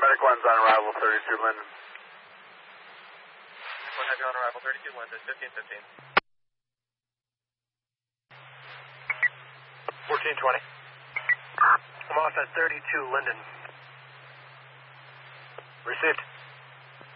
Medic 1's on arrival, 32 Linden. 1 Heavy on arrival, 32 Linden, 1515. 1420. I'm off at 32 Linden. Received.